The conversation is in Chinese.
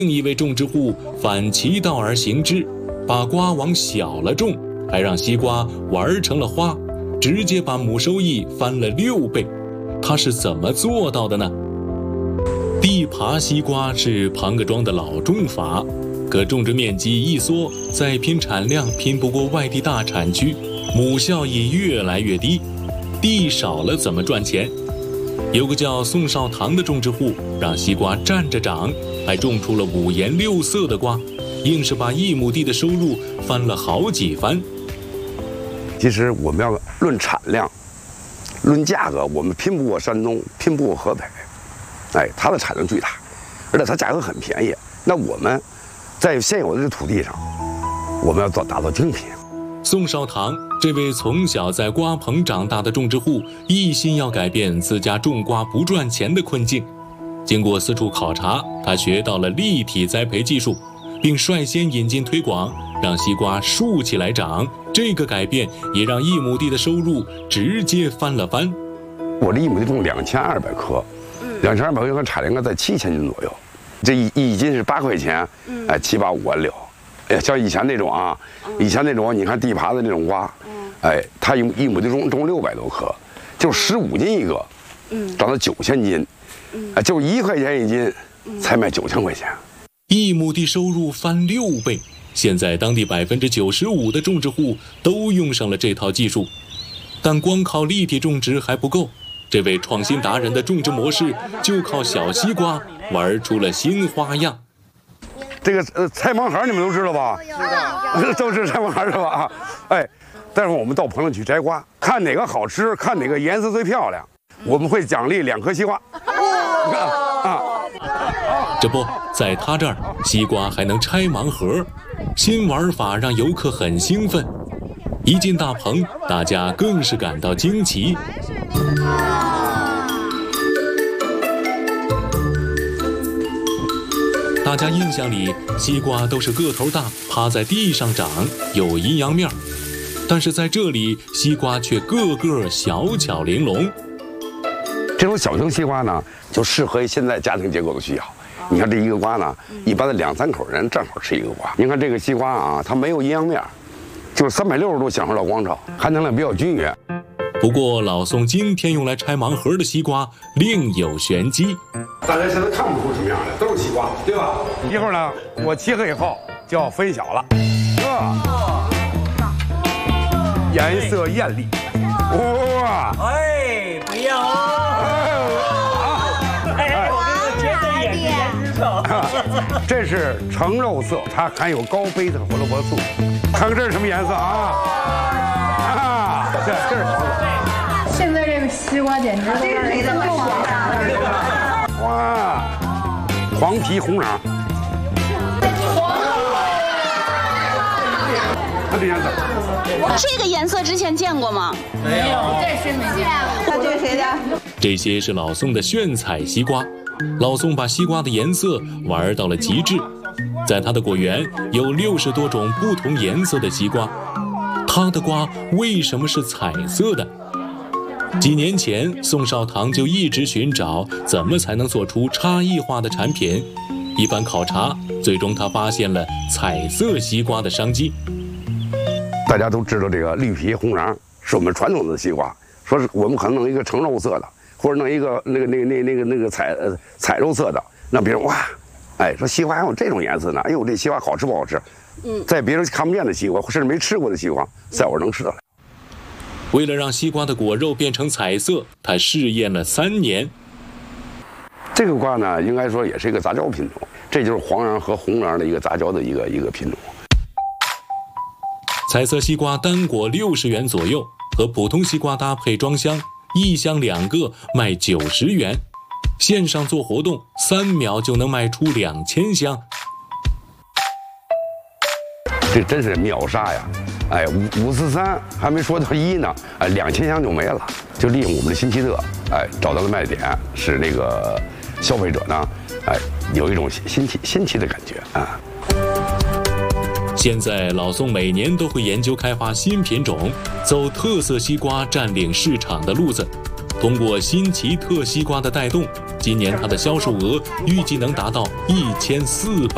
另一位种植户反其道而行之，把瓜往小了种，还让西瓜玩成了花，直接把亩收益翻了6倍。他是怎么做到的呢？地耙西瓜是庞各庄的老种法，可种植面积一缩，再拼产量拼不过外地大产区，亩效益越来越低，地少了怎么赚钱？有个叫宋少棠的种植户，让西瓜站着长，还种出了5颜6色的瓜，硬是把1亩地的收入翻了好几番。 其实我们要论产量、论价格，我们拼不过山东，拼不过河北。它的产量巨大，而且它价格很便宜。那我们在现有的这土地上，我们要打造精品。 宋少棠这位从小在瓜棚长大的种植户，一心要改变自家种瓜不赚钱的困境。经过四处考察，他学到了立体栽培技术，并率先引进推广，让西瓜竖起来长。这个改变也让1亩地的收入直接翻了番。 我这1亩地种2200棵，2200棵和产量应该在7000斤左右。这一斤是8块钱，7、8、5万6。像以前那种啊，以前那种你看地耙的那种瓜，它1亩地种600多棵，就15斤一个，长到9000斤，就1块钱一斤，才卖9000块钱。 1亩地收入翻6倍，现在当地95%的种植户都用上了这套技术，但光靠立体种植还不够。这位创新达人的种植模式就靠小西瓜玩出了新花样。 这个拆盲盒你们都知道吧？知道，都是拆盲盒是吧？待会儿我们到棚里去摘瓜，看哪个好吃，看哪个颜色最漂亮，我们会奖励2颗西瓜。 这不，在他这儿，西瓜还能拆盲盒，新玩法让游客很兴奋。一进大棚，大家更是感到惊奇。大家印象里，西瓜都是个头大，趴在地上长，有阴阳面，但是在这里，西瓜却个个小巧玲珑。 这种小型西瓜呢，就适合现在家庭结构的需要。你看这一个瓜呢，一般的2、3口人正好吃一个瓜。您看这个西瓜啊，它没有阴阳面，就是360度享受到光照，含糖量比较均匀。 不过老宋今天用来拆盲盒的西瓜另有玄机。 大家现在看不出什么样来，都是西瓜，对吧？一会儿呢，我切开以后就要分小了，颜色艳丽，哇！ 不要我这个绝对也是颜值丑。 这是橙肉色，它含有高贝塔胡萝卜素。看看这是什么颜色啊？这是橙色。 现在这个西瓜简直都是谁的梦啊！ 哇，黄皮红瓤，看这颜色。 这个颜色之前见过吗？ 没有，这是没见过。 这是谁的？ 这些是老宋的炫彩西瓜。老宋把西瓜的颜色玩到了极致，在他的果园有60多种不同颜色的西瓜。他的瓜为什么是彩色的？几年前，宋少棠就一直寻找怎么才能做出差异化的产品。一番考察，最终他发现了彩色西瓜的商机。 大家都知道这个绿皮红瓤是我们传统的西瓜，说是我们可能弄一个橙肉色的，或者弄一个那个彩肉色的，让别人哇，说西瓜还有这种颜色呢，哎呦这西瓜好吃不好吃？在别人看不见的西瓜，甚至没吃过的西瓜，在我能吃得了。 为了让西瓜的果肉变成彩色，他试验了3年。 这个瓜呢，应该说也是一个杂交品种，这就是黄瓤和红瓤的一个杂交的一个品种。 彩色西瓜单果60元左右，和普通西瓜搭配装箱，一箱2个卖90元。线上做活动，3秒就能卖出2000箱。 这真是秒杀呀！543还没说到1呢，2000箱就没了。就利用我们的新奇特，找到了卖点，使那个消费者呢，有一种新奇的感觉啊。 现在老宋每年都会研究开发新品种，走特色西瓜占领市场的路子。通过新奇特西瓜的带动，今年它的销售额预计能达到1400